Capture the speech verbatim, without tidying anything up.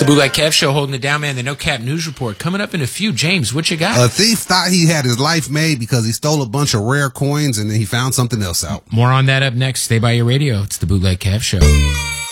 the Bootleg Kev Show, holding it down, man. The No Cap News Report coming up in a few. James, what you got? A thief thought he had his life made because he stole a bunch of rare coins and then he found something else out. More on that up next. Stay by your radio. It's the Bootleg Kev Show.